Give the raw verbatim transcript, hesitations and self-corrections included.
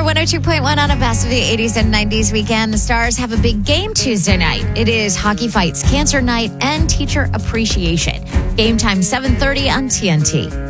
one oh two point one on a Best of the eighties and nineties weekend. The Stars have a big game Tuesday night. It is Hockey Fights, Cancer Night, and Teacher Appreciation. Game time seven thirty on T N T.